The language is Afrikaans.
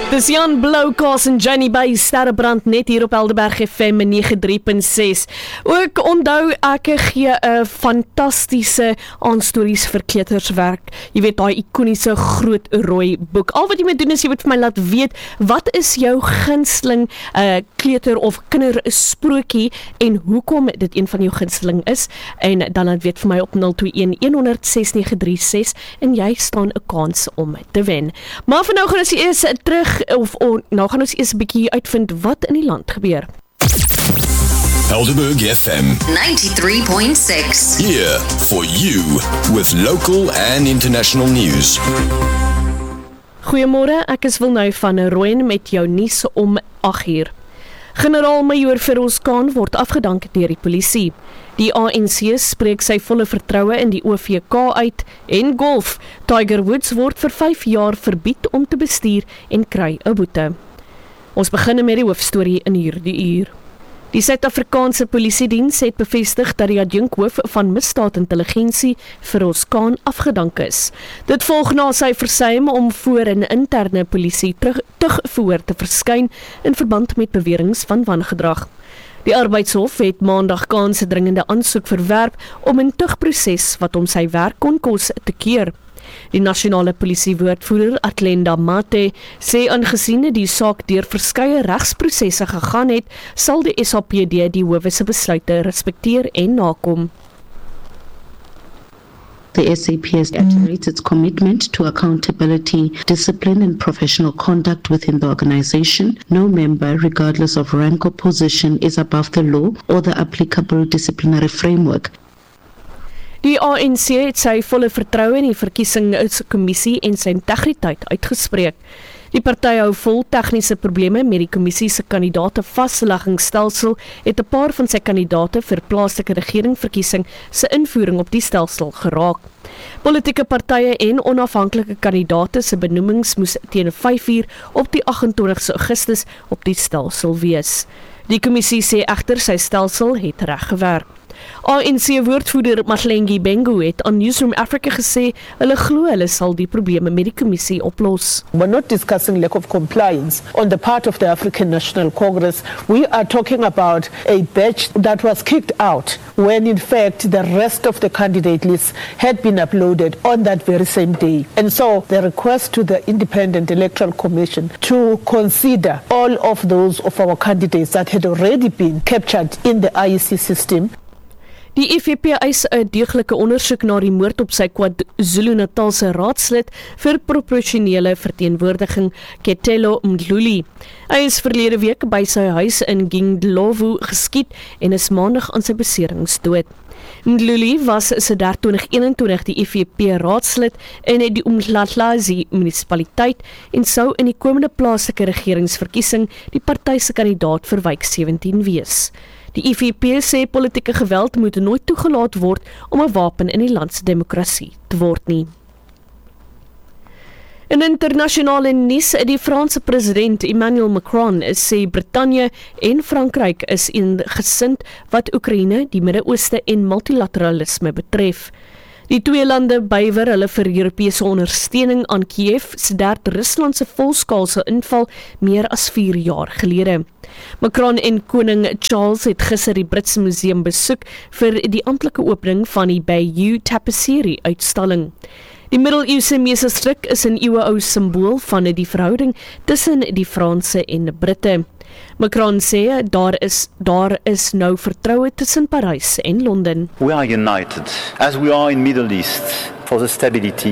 Dis Jan Bloukaas en Jenny by Sterrebrand net hier op Helderberg FM 93.6. Ook onthou ek gee 'n fantastiese aanstories vir kleuterswerk. Jy weet daai ikoniese groot rooi boek. Al wat jy moet doen is jy moet vir my laat weet wat is jou gunsteling kleuter of kindersprokie en hoekom dit een van jou gunsteling is en dan laat weet vir my op 021-100-6936 en jy staan 'n kans om te wen. Maar vir nou gaan ons eers terug nou gaan ons eers 'n bietjie uitvind wat in die land gebeur. Helderberg FM 93.6. here for you with local and international news. Goeiemôre, ek is Wilnou van Rooyen met jou nuus om 8:00. Generaal-majoor Feroz Khan word afgedank deur die polisie. Die ANC spreek sy volle vertroue in die OVK uit en golf. Tiger Woods word vir 5 jaar verbied om te bestuur en kry 'n boete. Ons begin met die hoofstorie in hierdie uur. Die Suid-Afrikaanse Polisiediens het bevestig dat die adjunkhoof van misdaadintelligensie Feroz Khan afgedank is. Dit volg na sy versuim om voor 'n interne polisie tugverhoor te verskyn in verband met beweringe van wangedrag. Die Arbeidshof het Maandag Khan se dringende aansoek verwerp om 'n tugproses wat hom sy werk kon kos te keer. Die nasionale polisiewoordvoerder Atlenda Mate sê aangesien die saak deur verskeie regsprosesse gegaan het, sal die SAPD die howe se besluite respekteer en nakom. The SAP has reiterated its commitment to accountability, discipline and professional conduct within the organization. No member, regardless of rank or position, is above the law or the applicable disciplinary framework. Die ANC het sy volle vertroue in die verkiesingskommissie en sy integriteit uitgespreek. Die party hou vol tegniese probleme met die kommissie se kandidaate vasleggingsstelsel het 'n paar van sy kandidaate vir plaaslike regeringverkiesing se invoering op die stelsel geraak. Politieke partye en onafhanklike kandidaate se benoemings moes teen 5:00 op die 28 Augustus op die stelsel wees. Die kommissie sê egter sy stelsel het reggewerk. ANC-woordvoerder Mahlengi Bengu het aan Newsroom Africa gesê hulle glo hulle sal die probleme met die kommissie oplos. We're not discussing lack of compliance on the part of the African National Congress. We are talking about a batch that was kicked out when in fact the rest of the candidate lists had been uploaded on that very same day. And so the request to the Independent Electoral Commission to consider all of those of our candidates that had already been captured in the IEC system. Die IFP eis 'n deeglike ondersoek na die moord op sy KwaZulu-Natalse raadslid vir proporsionele verteenwoordiging, Ketelo Mdluli. Hy is verlede week by sy huis in Gingdlovu geskiet en is Maandag aan sy beserings dood. Mdluli was sedert 2021 die IFP raadslid in die Umdlalazi munisipaliteit en sou in die komende plaaslike regeringsverkiesing die party se kandidaat vir wijk 17 wees. Die IFP sê politieke geweld moet nooit toegelaat word om 'n wapen in die land se demokrasie te word nie. In internasionale nuus, die Franse president Emmanuel Macron sê Brittanje en Frankryk is eengesind wat Oekraïne, die Midde-Ooste en multilateralisme betref. Die twee lande bywer hulle vir Europese ondersteuning aan Kiev sedert Rusland se volskaalse inval meer as 4 jaar gelede. Macron en koning Charles het gister die Britse museum besoek vir die amptelike opening van die Bayeux Tapisserie uitstalling. Die middeleeuse meesterstuk is 'n eeueou simbool van die verhouding tussen die Franse en Britte. Macron sê daar is nou vertroue tussen Parys en Londen. We are united, as we are in Middle East, for the stability